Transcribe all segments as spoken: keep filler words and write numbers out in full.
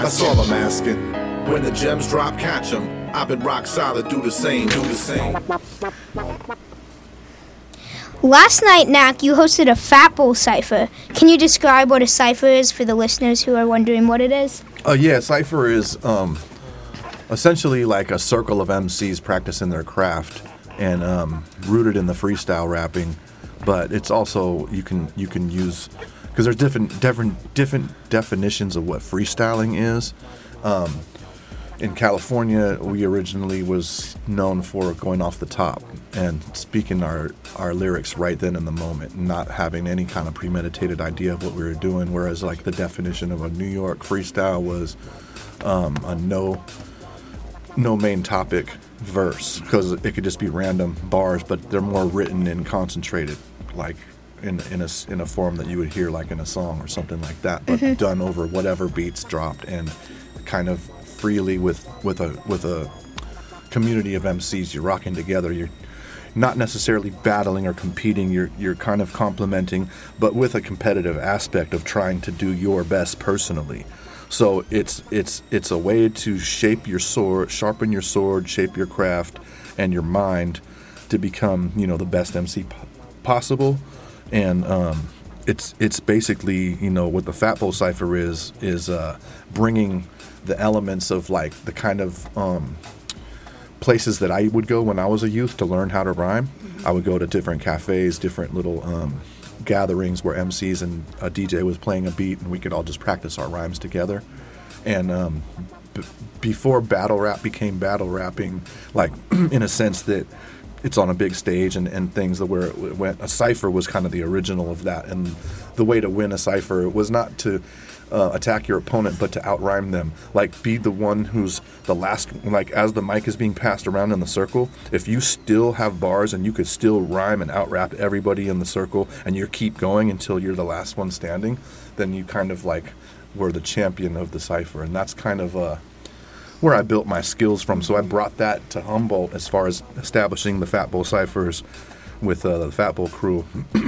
That's all I'm asking. When the gems drop, catch 'em. I've been rock solid, do the same, do the same. Last night, Knack, you hosted a Fat Bowl Cypher. Can you describe what a cypher is for the listeners who are wondering what it is? Uh, yeah, cypher is um, essentially like a circle of M Cs practicing their craft and um, rooted in the freestyle rapping. But it's also you can you can use because there's different different different definitions of what freestyling is. Um, in California, we originally was known for going off the top and speaking our, our lyrics right then in the moment, not having any kind of premeditated idea of what we were doing. Whereas, like the definition of a New York freestyle was um, a no no main topic verse, because it could just be random bars, but they're more written and concentrated, like in in a in a form that you would hear like in a song or something like that, but mm-hmm. done over whatever beats dropped and kind of freely with with a with a community of M Cs. You're rocking together. You're not necessarily battling or competing. You're you're kind of complementing, but with a competitive aspect of trying to do your best personally. So it's it's it's a way to shape your sword, sharpen your sword, shape your craft and your mind to become, you know, the best M C p- possible. And um, it's it's basically, you know, what the Fat Bowl Cypher is is uh, bringing the elements of like the kind of um, places that I would go when I was a youth to learn how to rhyme. Mm-hmm. I would go to different cafes, different little um, gatherings where M Cs and a D J was playing a beat, and we could all just practice our rhymes together. And um, b- before battle rap became battle rapping, like in a sense that it's on a big stage and, and things that where it went, a cypher was kind of the original of that. And the way to win a cypher was not to uh, attack your opponent, but to outrhyme them. Like, be the one who's the last, like, as the mic is being passed around in the circle, if you still have bars and you could still rhyme and out-rap everybody in the circle and you keep going until you're the last one standing, then you kind of, like, were the champion of the cypher. And that's kind of uh, where I built my skills from. So I brought that to Humboldt as far as establishing the Fat Bowl Cyphers with uh, the Fat Bowl crew.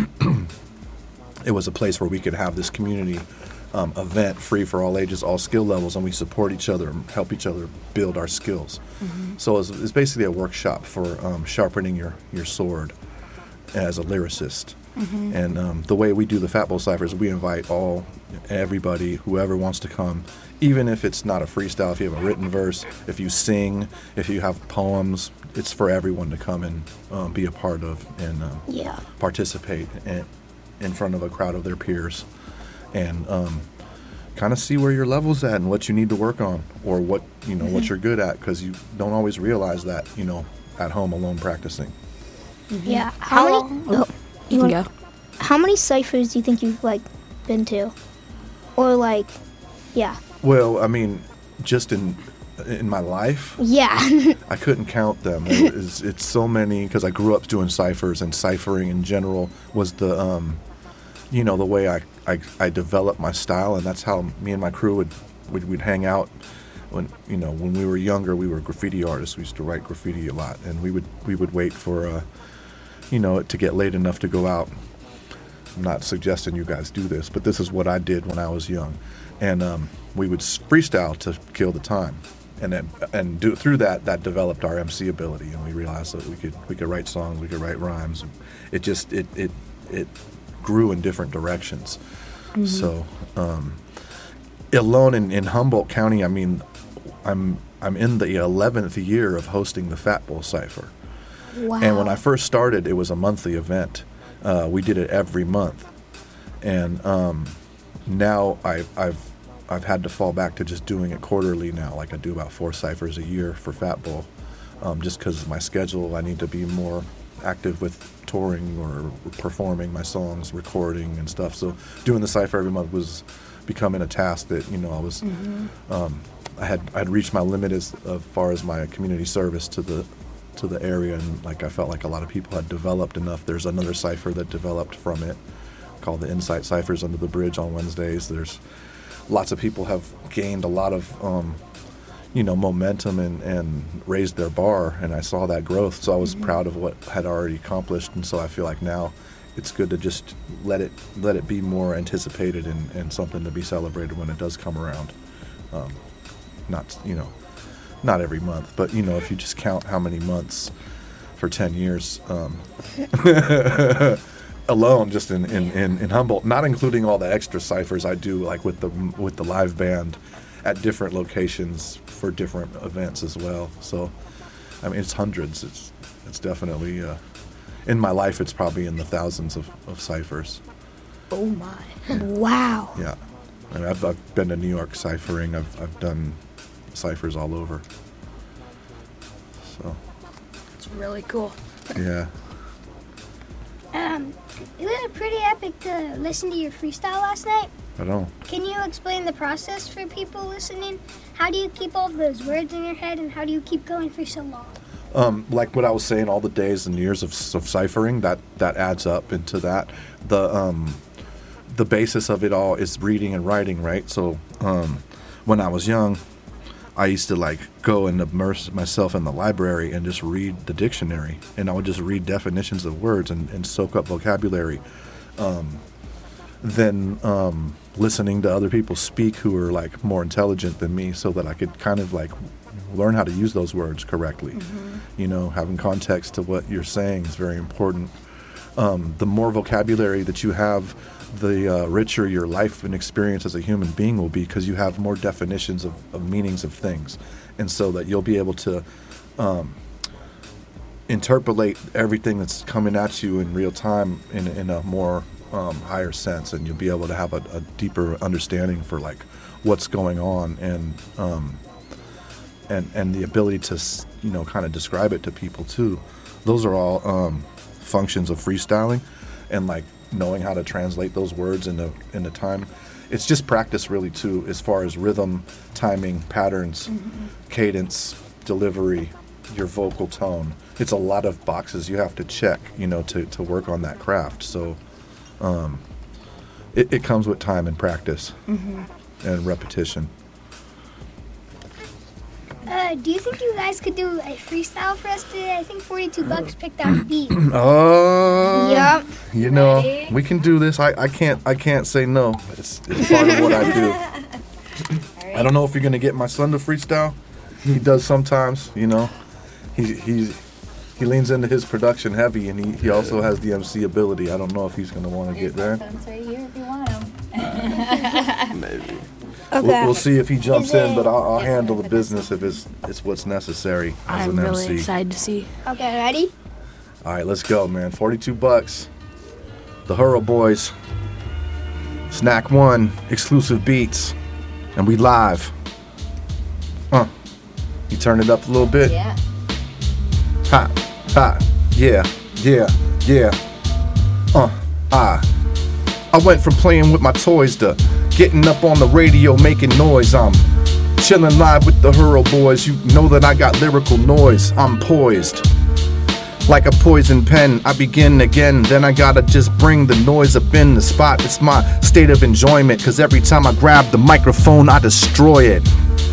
It was a place where we could have this community um, event free for all ages, all skill levels, and we support each other and help each other build our skills. Mm-hmm. So it's, it's basically a workshop for um, sharpening your, your sword as a lyricist. Mm-hmm. And um, the way we do the Fat Bowl Cyphers, we invite all, everybody, whoever wants to come, even if it's not a freestyle, if you have a written verse, if you sing, if you have poems, it's for everyone to come and um, be a part of and um, yeah. participate in, in front of a crowd of their peers and um, kind of see where your level's at and what you need to work on or what, you know, mm-hmm. what you're good at, because you don't always realize that, you know, at home alone practicing. Mm-hmm. Yeah. How, How many? Oh, you can go. How many ciphers do you think you've, like, been to? Or, like, yeah. Well, I mean, just in in my life, yeah, I couldn't count them. It, it's, it's so many, because I grew up doing ciphers, and ciphering in general was the, um, you know, the way I, I, I developed my style, and that's how me and my crew would would we'd hang out. When you know when we were younger, we were graffiti artists. We used to write graffiti a lot, and we would we would wait for, uh, you know, it to get late enough to go out. I'm not suggesting you guys do this, but this is what I did when I was young. And um, we would freestyle to kill the time. And then, and do, through that, that developed our M C ability. And we realized that we could we could write songs, we could write rhymes. It just, it it, it grew in different directions. Mm-hmm. So, um, alone in, in Humboldt County, I mean, I'm I'm in the eleventh year of hosting the Fat Bowl Cypher. Wow. And when I first started, it was a monthly event. Uh, we did it every month, and um, now I've, I've I've had to fall back to just doing it quarterly now. Like I do about four ciphers a year for Fat Bowl, um, just because of my schedule. I need to be more active with touring or performing my songs, recording and stuff. So doing the cipher every month was becoming a task that, you know, I was mm-hmm. um, I had I'd reached my limit as, as far as my community service to the to the area, and like I felt like a lot of people had developed enough. There's another cipher that developed from it called the Insight Ciphers Under the Bridge on Wednesdays. There's lots of people have gained a lot of um, you know momentum and, and raised their bar, and I saw that growth, so I was mm-hmm. proud of what had already accomplished. And so I feel like now it's good to just let it let it be more anticipated and, and something to be celebrated when it does come around. Um, not, you know, not every month, but, you know, if you just count how many months for ten years um, alone, just in, in, in, in Humboldt, not including all the extra ciphers I do, like with the with the live band at different locations for different events as well. So, I mean, it's hundreds. It's it's definitely, uh, in my life, it's probably in the thousands of, of ciphers. Oh, my. Wow. Yeah. I mean, I've, I've been to New York ciphering. I've, I've done ciphers all over. So. It's really cool. Yeah. Um, it was pretty epic to listen to your freestyle last night. I know. Can you explain the process for people listening? How do you keep all those words in your head, and how do you keep going for so long? Um, like what I was saying, all the days and years of, of ciphering, that, that adds up into that. The um, the basis of it all is reading and writing, right? So um, when I was young, I used to like go and immerse myself in the library and just read the dictionary, and I would just read definitions of words and, and soak up vocabulary. Um, then um, listening to other people speak who are like more intelligent than me, so that I could kind of like learn how to use those words correctly. Mm-hmm. You know, having context to what you're saying is very important. Um, the more vocabulary that you have, the uh, richer your life and experience as a human being will be, because you have more definitions of, of meanings of things, and so that you'll be able to um, interpolate everything that's coming at you in real time in, in a more um, higher sense, and you'll be able to have a, a deeper understanding for like what's going on, and um, and and the ability to, you know, kind of describe it to people too. Those are all um, functions of freestyling, and like knowing how to translate those words into into time. It's just practice really too, as far as rhythm, timing, patterns, mm-hmm. cadence, delivery, your vocal tone. It's a lot of boxes you have to check, you know, to, to work on that craft. So um, it, it comes with time and practice mm-hmm. and repetition. Uh, do you think you guys could do a freestyle for us today? I think forty-two bucks picked out a beat. Oh, uh, yep. You know, Ready? We can do this. I, I can't I can't say no. It's, it's part of what I do. Right. I don't know if you're gonna get my son to freestyle. He does sometimes. You know, he he's he leans into his production heavy, and he, he also has the M C ability. I don't know if he's gonna want to get there. Son's right here if you want him. Maybe. Okay. We'll, we'll see if he jumps in, but I'll, I'll handle the business if it's, it's what's necessary as I'm an really M C. Excited to see. Okay, ready? All right, let's go, man. forty-two bucks. The Hurl Boys. Snack One, exclusive beats. And we live. Huh. You turn it up a little bit? Yeah. Ha, ha, yeah, yeah, yeah. Uh, ah. I went from playing with my toys to getting up on the radio making noise. I'm chilling live with the Hurl Boys. You know that I got lyrical noise. I'm poised like a poison pen. I begin again, then I gotta just bring the noise up in the spot. It's my state of enjoyment, cause every time I grab the microphone I destroy it.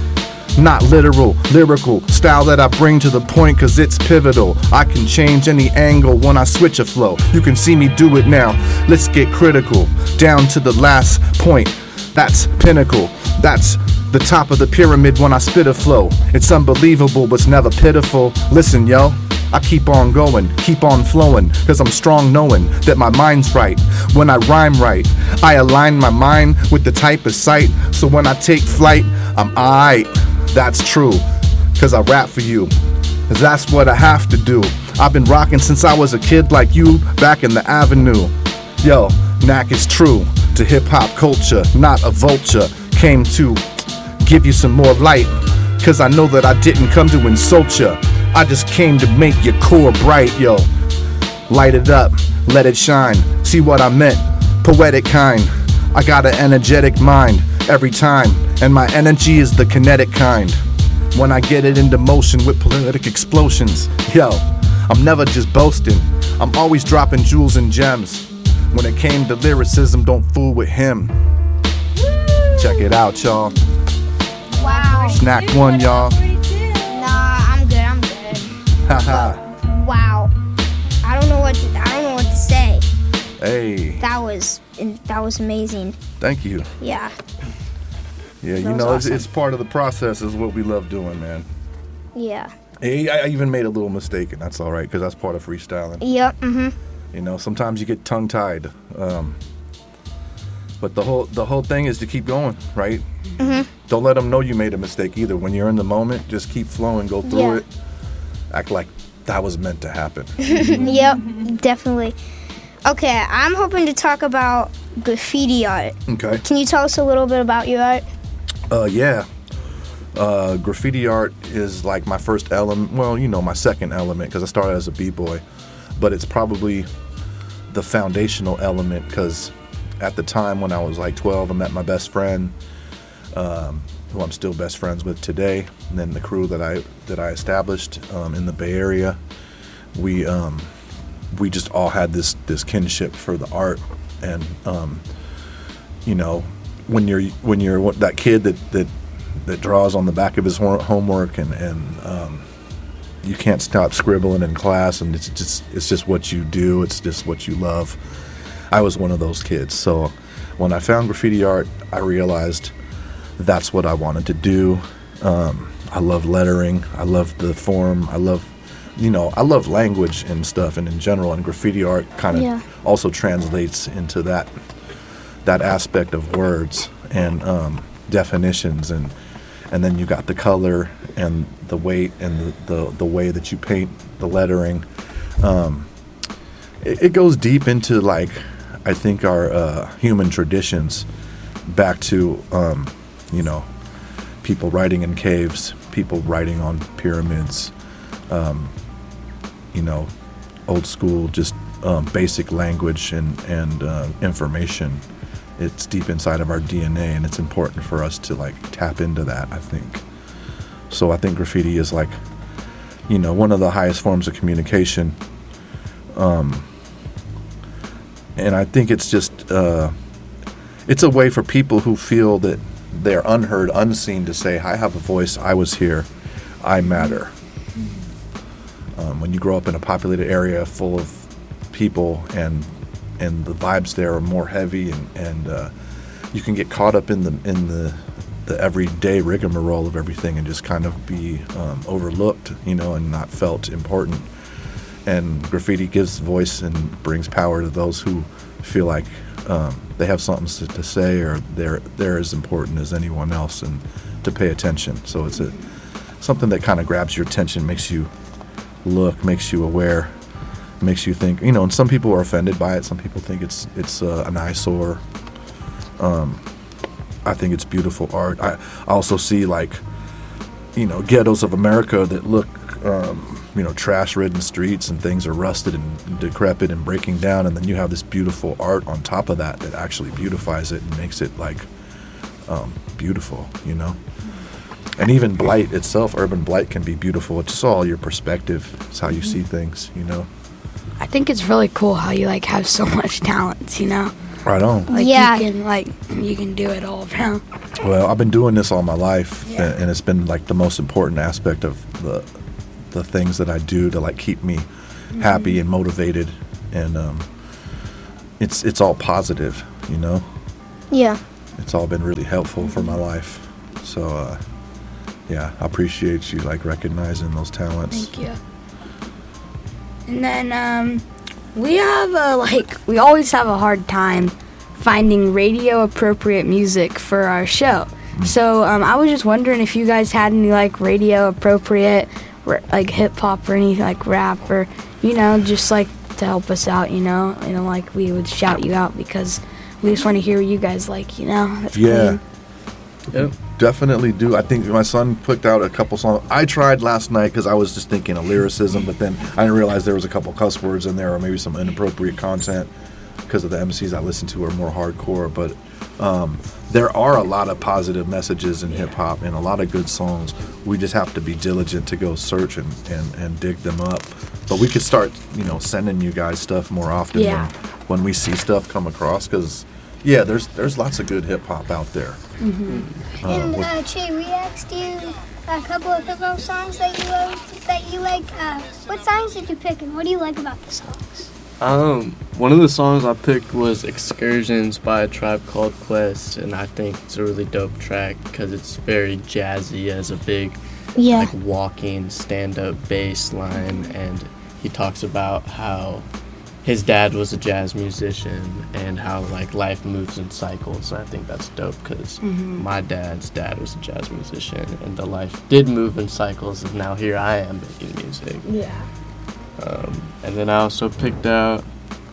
Not literal, lyrical style that I bring to the point, cause it's pivotal. I can change any angle when I switch a flow. You can see me do it now. Let's get critical, down to the last point. That's pinnacle. That's the top of the pyramid when I spit a flow. It's unbelievable, but it's never pitiful. Listen, yo, I keep on going, keep on flowing, cause I'm strong knowing that my mind's right. When I rhyme right, I align my mind with the type of sight. So when I take flight, I'm aight. That's true, cause I rap for you. That's what I have to do. I've been rocking since I was a kid like you, back in the avenue. Yo, Knack is true to hip-hop culture, not a vulture. Came to give you some more light, cause I know that I didn't come to insult ya. I just came to make your core bright, yo. Light it up, let it shine. See what I meant? Poetic kind. I got an energetic mind every time, and my energy is the kinetic kind. When I get it into motion with poetic explosions, yo, I'm never just boasting. I'm always dropping jewels and gems. When it came to lyricism, don't fool with him. Check it out, y'all. Wow. Snack One, y'all. Nah, I'm good. I'm good. Haha. Wow. I don't know what to, I don't know what to say. Hey. That was that was amazing. Thank you. Yeah. Yeah, you That was know, awesome. it's, it's part of the process. Is what we love doing, man. Yeah. Hey, I even made a little mistake, and that's all right because that's part of freestyling. Yep. Mm-hmm. You know, sometimes you get tongue-tied, um, but the whole the whole thing is to keep going, right? Mm-hmm. Don't let them know you made a mistake either. When you're in the moment, just keep flowing, go through Yeah. it, act like that was meant to happen. Yep. Definitely. Okay, I'm hoping to talk about graffiti art. Okay. Can you tell us a little bit about your art? Uh, yeah. Uh, graffiti art is like my first element. Well, you know, my second element because I started as a b-boy, but it's probably the foundational element because at the time when I was like twelve, I met my best friend, um, who I'm still best friends with today, and then the crew that I that I established um, in the Bay Area. We um, we just all had this this kinship for the art, and um, you know, when you're when you're that kid that that that draws on the back of his hor- homework and and um, you can't stop scribbling in class, and it's just it's just what you do. It's just what you love. I was one of those kids. So when I found graffiti art, I realized that's what I wanted to do. Um, I love lettering. I love the form. I love, you know, I love language and stuff, and in general, and graffiti art kind of Yeah. also translates into that that aspect of words and um, definitions, and and then you got the color and the weight and the, the, the way that you paint the lettering. Um, it, it goes deep into, like, I think our uh, human traditions, back to, um, you know, people writing in caves, people writing on pyramids, um, you know, old school, just um, basic language and, and uh, information. It's deep inside of our D N A, and it's important for us to, like, tap into that, I think. So I think graffiti is, like, you know, one of the highest forms of communication. Um, and I think it's just, uh, it's a way for people who feel that they're unheard, unseen, to say, I have a voice, I was here, I matter. Um, when you grow up in a populated area full of people and and the vibes there are more heavy, and, and uh, you can get caught up in the in the the everyday rigmarole of everything and just kind of be um, overlooked, you know, and not felt important. And graffiti gives voice and brings power to those who feel like um, they have something to, to say, or they're they're as important as anyone else, and to pay attention. So it's a something that kind of grabs your attention, makes you look, makes you aware, makes you think, you know. And some people are offended by it. Some people think it's it's uh, an eyesore. Um, I think it's beautiful art. I also see, like, you know, ghettos of America that look, um, you know, trash-ridden streets, and things are rusted and decrepit and breaking down, and then you have this beautiful art on top of that that actually beautifies it and makes it, like, um, beautiful, you know. And even blight itself, urban blight, can be beautiful. It's just all your perspective. It's how you see things, you know. I think it's really cool how you, like, have so much talent, you know? Right on. Like, Yeah. you can, like, you can do it all around. Well, I've been doing this all my life, Yeah. and, and it's been, like, the most important aspect of the the things that I do to, like, keep me Mm-hmm. happy and motivated, and um, it's it's all positive, you know. Yeah. It's all been really helpful for my life. So, uh, yeah, I appreciate you, like, recognizing those talents. Thank you. And then, um, we have a, like, we always have a hard time finding radio appropriate music for our show. So, um, I was just wondering if you guys had any, like, radio appropriate, r- like, hip hop or any, like, rap, or, you know, just, like, to help us out, you know? You know, like, we would shout you out because we just want to hear what you guys like, you know? That's Yeah. clean. Yep. Definitely do. I think my son picked out a couple songs. I tried last night because I was just thinking of lyricism, but then I didn't realize there was a couple cuss words in there, or maybe some inappropriate content, because of the M Cs I listen to are more hardcore. But um, there are a lot of positive messages in hip hop and a lot of good songs. We just have to be diligent to go search and, and, and dig them up. But we could start, you know, sending you guys stuff more often Yeah. when, when we see stuff come across, because yeah, there's there's lots of good hip hop out there. Mm-hmm. Uh, And with- uh, Che, we asked you a couple of hip hop songs that you uh, that you like. Uh, what songs did you pick, and what do you like about the songs? Um, one of the songs I picked was Excursions by A Tribe Called Quest, and I think it's a really dope track because it's very jazzy as a big, Yeah. like, walking stand-up bass line, and he talks about how his dad was a jazz musician and how, like, life moves in cycles. And I think that's dope because my dad's dad was a jazz musician, and the life did move in cycles, and now here I am making music. Yeah. Um, and then I also picked out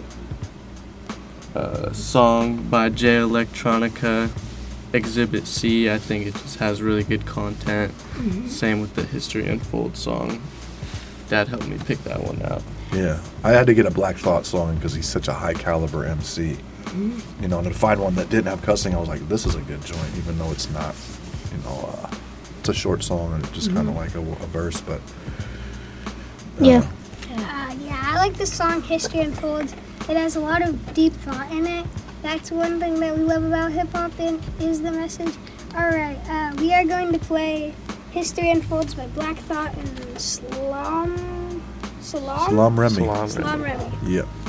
a song by Jay Electronica, Exhibit C. I think it just has really good content. Mm-hmm. Same with the History Unfold song. Dad helped me pick that one out. Yeah, I had to get a Black Thought song because he's such a high caliber M C. Mm-hmm. You know, and to find one that didn't have cussing, I was like, this is a good joint, even though it's not, you know, uh, it's a short song and it's just kind of like a, a verse, but. uh, Yeah. Uh, yeah, I like the song History Unfolds. It has a lot of deep thought in it. That's one thing that we love about hip-hop and is the message. All right, uh, we are going to play History Unfolds by Black Thought and Slum... Salam? Salam Remy. Salam Salam Remy. Yep.